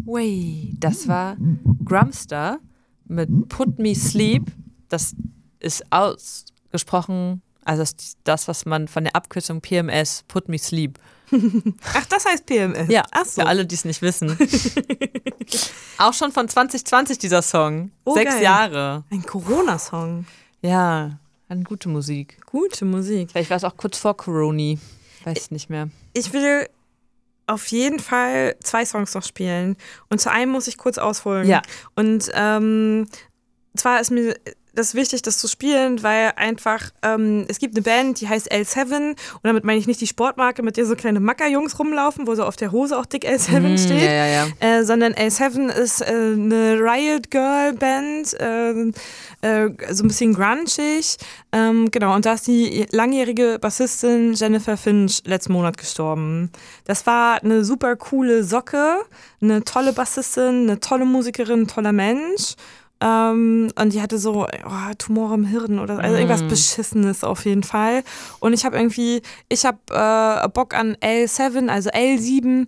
Way. Das war Grumster mit Put Me Sleep. Das ist ausgesprochen, also das, was man von der Abkürzung PMS, Put Me Sleep. Ach, das heißt PMS? Ja, ach so. Für alle, die es nicht wissen. Auch schon von 2020 dieser Song. Oh, 6 geil. Jahre. Ein Corona-Song. Ja, eine gute Musik. Gute Musik. Vielleicht war es auch kurz vor Coroni. Weiß ich nicht mehr. Ich will auf jeden Fall 2 Songs noch spielen. Und zu einem muss ich kurz ausholen. Ja. Und zwar ist mir das wichtig, das zu spielen, weil einfach, es gibt eine Band, die heißt L7 und damit meine ich nicht die Sportmarke, mit der so kleine Mackerjungs rumlaufen, wo so auf der Hose auch dick L7 steht, Ja. Sondern L7 ist eine Riot Girl Band, so ein bisschen grungig, genau, und da ist die langjährige Bassistin Jennifer Finch letzten Monat gestorben. Das war eine super coole Socke, eine tolle Bassistin, eine tolle Musikerin, ein toller Mensch. Und die hatte so Tumore im Hirn oder also irgendwas Beschissenes auf jeden Fall. Und ich habe Bock an L7, also L7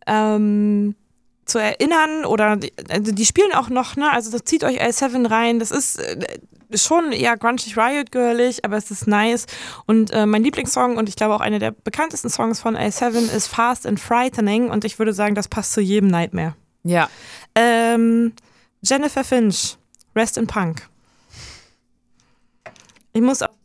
zu erinnern oder die spielen auch noch, ne? Also das zieht euch L7 rein. Das ist schon eher grungig Riot-girlig, aber es ist nice. Und mein Lieblingssong und ich glaube auch einer der bekanntesten Songs von L7 ist Fast and Frightening und ich würde sagen, das passt zu jedem Nightmare. Ja. Jennifer Finch, Rest in Punk. Ich muss auch